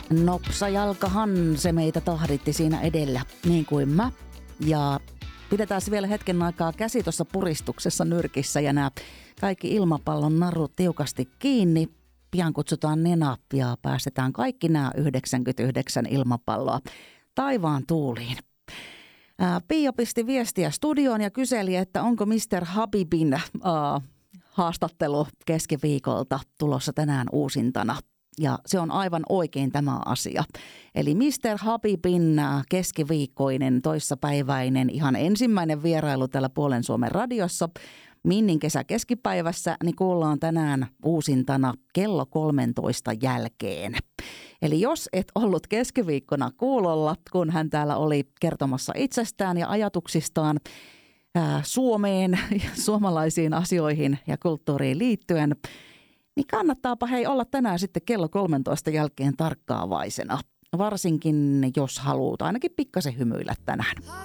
Nopsajalkahan se meitä tahditti siinä edellä, niin kuin mä. Ja pidetään vielä hetken aikaa käsi tuossa puristuksessa nyrkissä ja nämä kaikki ilmapallon narut tiukasti kiinni. Pian kutsutaan nenä ja päästetään kaikki nämä 99 ilmapalloa taivaan tuuliin. Pia pisti viestiä studioon ja kyseli, että onko Mr. Habibin haastattelu keskiviikolta tulossa tänään uusintana. Ja se on aivan oikein tämä asia. Eli Mr. Habibin keskiviikkoinen, toissapäiväinen, ihan ensimmäinen vierailu täällä Puolen Suomen radiossa Minnin kesäkeskipäivässä, niin kuullaan tänään uusintana kello 13 jälkeen. Eli jos et ollut keskiviikkona kuulolla, kun hän täällä oli kertomassa itsestään ja ajatuksistaan Suomeen, suomalaisiin asioihin ja kulttuuriin liittyen, niin kannattaapa olla tänään sitten kello 13 jälkeen tarkkaavaisena. Varsinkin jos haluat ainakin pikkasen hymyillä tänään.